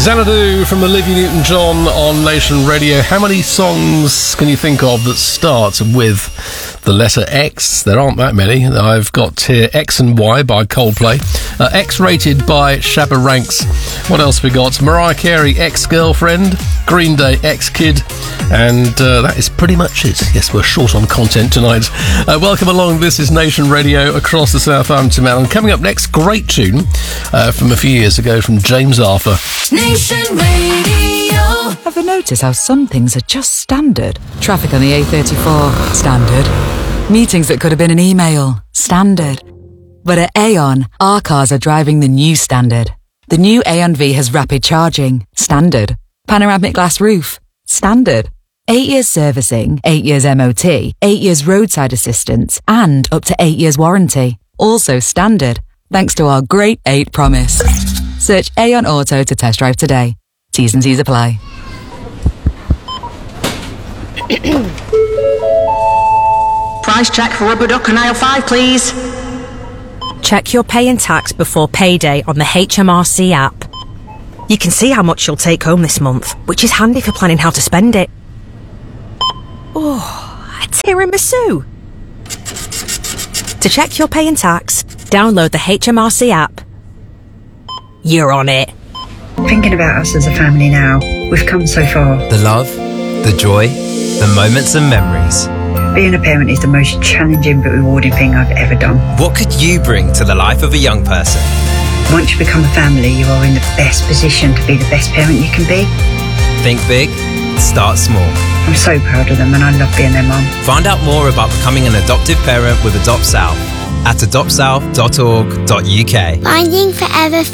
Xanadu from Olivia Newton-John on Nation Radio. How many songs can you think of that start with the letter X? There aren't that many. I've got here X and Y by Coldplay, X-Rated by Shabba Ranks. What else we got? Mariah Carey, Ex-Girlfriend, Green Day, Ex-Kid, and that is pretty much it. Yes, we're short on content tonight. Welcome along. This is Nation Radio across the Southampton Mountain. Coming up next, great tune from a few years ago from James Arthur. Nation Radio. Ever notice how some things are just standard? Traffic on the A34, standard. Meetings that could have been an email, standard. But at Aon, our cars are driving the new standard. The new Aon V has rapid charging, standard. Panoramic glass roof, standard. 8 years servicing, 8 years MOT, 8 years roadside assistance, and up to 8 years warranty. Also standard, thanks to our Great 8 promise. Search Aon Auto to test drive today. T's and C's apply. Price check for rubber duck and aisle 5, please. Check your pay and tax before payday on the HMRC app. You can see how much you'll take home this month, which is handy for planning how to spend it. Oh, a tiramisu! To check your pay and tax, download the HMRC app. You're on it. Thinking about us as a family now, we've come so far. The love, the joy, the moments and memories. Being a parent is the most challenging but rewarding thing I've ever done. What could you bring to the life of a young person? Once you become a family, you are in the best position to be the best parent you can be. Think big, start small. I'm so proud of them and I love being their mum. Find out more about becoming an adoptive parent with Adopt South at adoptsouth.org.uk. Finding Forever